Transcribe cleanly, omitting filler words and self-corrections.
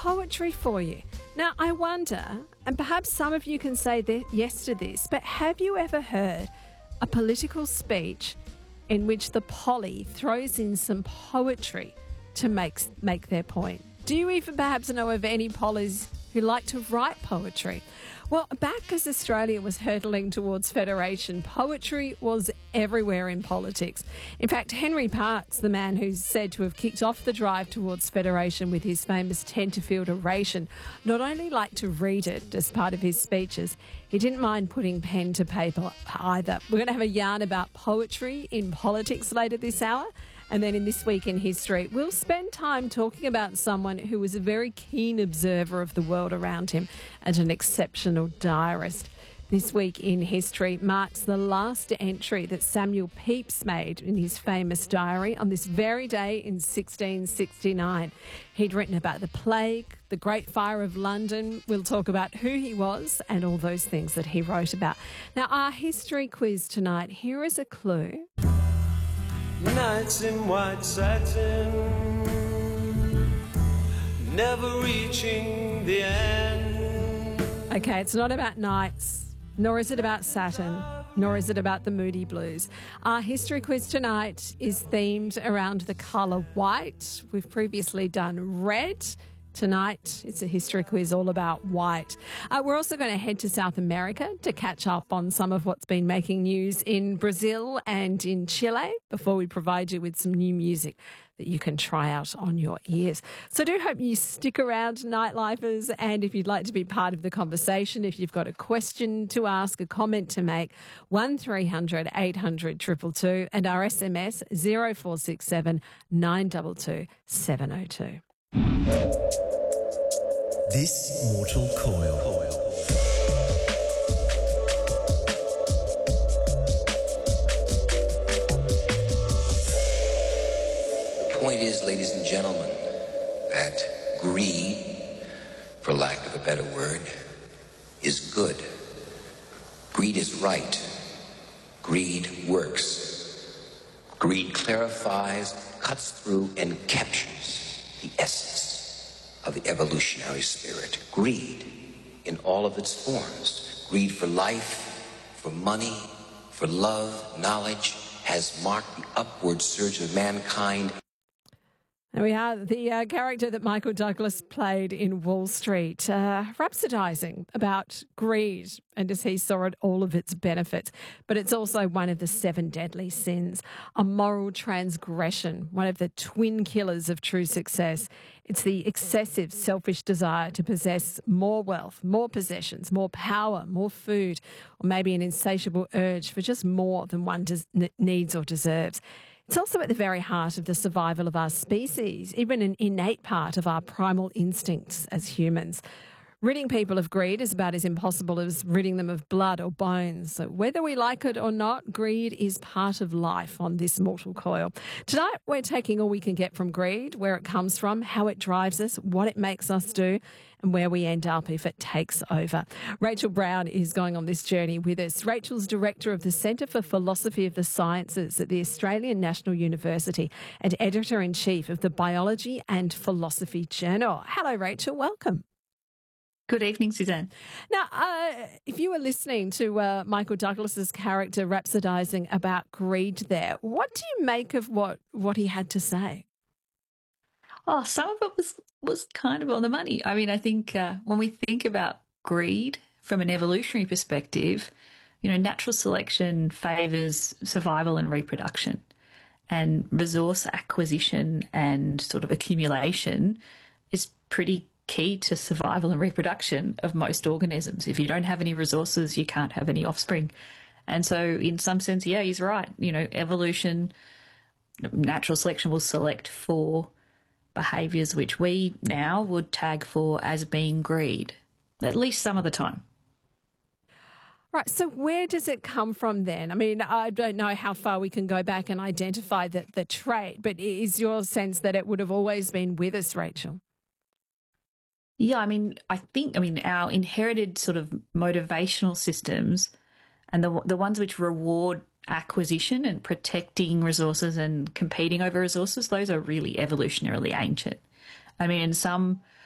poetry for you. Now, I wonder, and perhaps some of you can say yes to this, but have you ever heard a political speech in which the polly throws in some poetry to make their point? Do you even perhaps know of any pollies who like to write poetry? Well, back as Australia was hurtling towards federation, poetry was everywhere in politics. In fact, Henry Parkes, the man who's said to have kicked off the drive towards federation with his famous Tenterfield oration, not only liked to read it as part of his speeches, he didn't mind putting pen to paper either. We're going to have a yarn about poetry in politics later this hour. And then in This Week in History, we'll spend time talking about someone who was a very keen observer of the world around him and an exceptional diarist. This Week in History marks the last entry that Samuel Pepys made in his famous diary on this very day in 1669. He'd written about the plague, the Great Fire of London. We'll talk about who he was and all those things that he wrote about. Now, our history quiz tonight, here is a clue. Nights in white satin, never reaching the end. Okay, it's not about nights, nor is it about Saturn, nor is it about the Moody Blues. Our history quiz tonight is themed around the colour white. We've previously done red. Tonight, it's a history quiz all about white. We're also going to head to South America to catch up on some of what's been making news in Brazil and in Chile before we provide you with some new music that you can try out on your ears. So I do hope you stick around, Nightlifers, and if you'd like to be part of the conversation, if you've got a question to ask, a comment to make, 1300 800 222 and our SMS 0467 922 702. This Mortal Coil. The point is, ladies and gentlemen, that greed, for lack of a better word, is good. Greed is right. Greed works. Greed clarifies, cuts through, and captures the essence of the evolutionary spirit. Greed in all of its forms. Greed for life, for money, for love, knowledge, has marked the upward surge of mankind. There we are, the character that Michael Douglas played in Wall Street, rhapsodising about greed and as he saw it, all of its benefits. But it's also one of the 7 deadly sins, a moral transgression, one of the twin killers of true success. It's the excessive selfish desire to possess more wealth, more possessions, more power, more food, or maybe an insatiable urge for just more than one needs or deserves. It's also at the very heart of the survival of our species, even an innate part of our primal instincts as humans. Ridding people of greed is about as impossible as ridding them of blood or bones. So whether we like it or not, greed is part of life on this mortal coil. Tonight, we're taking all we can get from greed, where it comes from, how it drives us, what it makes us do, and where we end up if it takes over. Rachel Brown is going on this journey with us. Rachel's Director of the Centre for Philosophy of the Sciences at the Australian National University and Editor-in-Chief of the Biology and Philosophy Journal. Hello, Rachel. Welcome. Good evening, Suzanne. Now, if you were listening to Michael Douglas's character rhapsodising about greed there, what do you make of what he had to say? Oh, some of it was kind of on the money. I mean, I think when we think about greed from an evolutionary perspective, you know, natural selection favours survival and reproduction, and resource acquisition and sort of accumulation is pretty key to survival and reproduction of most organisms. If you don't have any resources, you can't have any offspring. And so in some sense, yeah, he's right. You know, evolution, natural selection will select for behaviours which we now would tag for as being greed, at least some of the time. Right, so where does it come from then? I mean, I don't know how far we can go back and identify the trait, but is your sense that it would have always been with us, Rachel? Yeah, I mean, our inherited sort of motivational systems and the ones which reward acquisition and protecting resources and competing over resources, those are really evolutionarily ancient. I mean, in some